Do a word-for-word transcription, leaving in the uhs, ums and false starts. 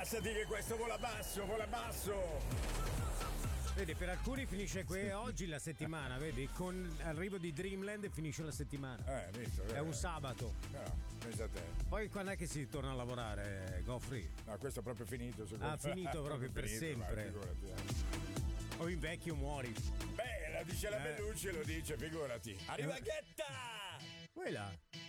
rilassati che questo vola basso, vola basso. Vedi, per alcuni finisce que- oggi la settimana, vedi? Con l'arrivo di Dreamland finisce la settimana. Eh, visto, È un sabato. No, pensa a te. Poi quando è che si torna a lavorare, Goffrey? No, questo è proprio finito, secondo Ah, me. finito proprio per finito, sempre. vai, figurati, eh. O invecchi o muori. Beh, la dice la Eh. Bellucci e lo dice, figurati. Arriva Eh. Ghetta! Quella.